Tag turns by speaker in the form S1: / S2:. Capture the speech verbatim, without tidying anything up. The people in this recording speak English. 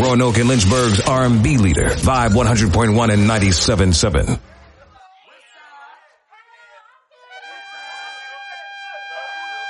S1: Roanoke and Lynchburg's R and B leader, Vibe one hundred point one and ninety-seven point seven.